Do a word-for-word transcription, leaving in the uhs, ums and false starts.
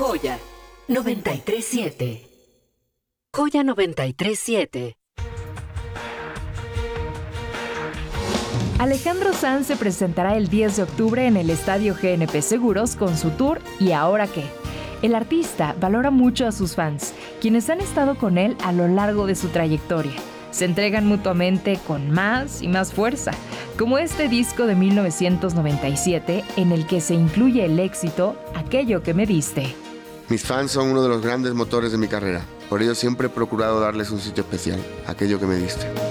Joya noventa y tres siete. Joya noventa y tres siete. Alejandro Sanz se presentará el diez de octubre en el Estadio G N P Seguros con su tour ¿Y ahora qué? El artista valora mucho a sus fans, quienes han estado con él a lo largo de su trayectoria. Se entregan mutuamente con más y más fuerza, como este disco de mil novecientos noventa y siete en el que se incluye el éxito Aquello que me diste. Mis fans son uno de los grandes motores de mi carrera, por ello siempre he procurado darles un sitio especial, Aquello que me diste.